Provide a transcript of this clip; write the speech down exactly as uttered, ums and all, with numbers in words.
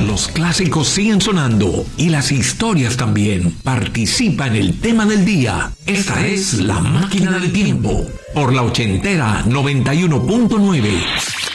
Los clásicos siguen sonando y las historias también. Participa en el tema del día. Esta es La Máquina del Tiempo por la ochentera noventa y uno punto nueve.